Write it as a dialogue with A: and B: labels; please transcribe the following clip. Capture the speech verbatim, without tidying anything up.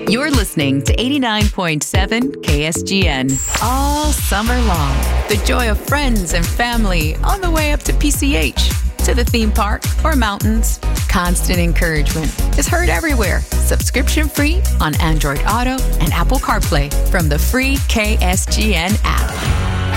A: You're listening to eighty-nine point seven K S G N. All summer long, the joy of friends and family on the way up to P C H, to the theme park or mountains. Constant encouragement is heard everywhere. Subscription free on Android Auto and Apple CarPlay from the free K S G N app.